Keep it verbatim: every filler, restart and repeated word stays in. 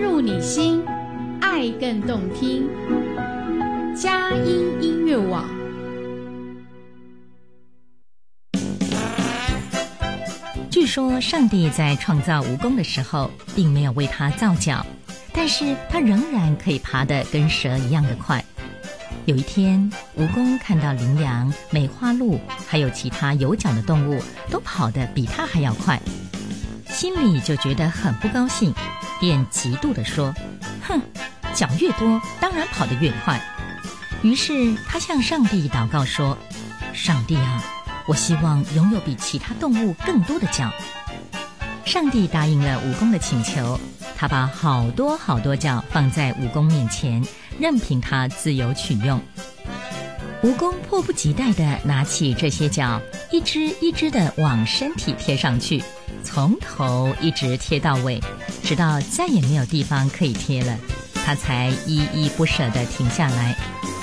入你心，爱更动听。佳音音乐网。 据说上帝在创造蜈蚣的时候并没有为它造脚，但是它仍然可以爬得跟蛇一样的快。有一天，蜈蚣看到羚羊、梅花鹿还有其他有脚的动物都跑得比它还要快，心里就觉得很不高兴，便嫉妒地说：哼，脚越多当然跑得越快。于是他向上帝祷告说：上帝啊，我希望拥有比其他动物更多的脚。上帝答应了蜈蚣的请求，他把好多好多脚放在蜈蚣面前，任凭它自由取用。蜈蚣迫不及待地拿起这些脚，一只一只地往身体贴上去，从头一直贴到尾，直到再也没有地方可以贴了，它才依依不舍地停下来。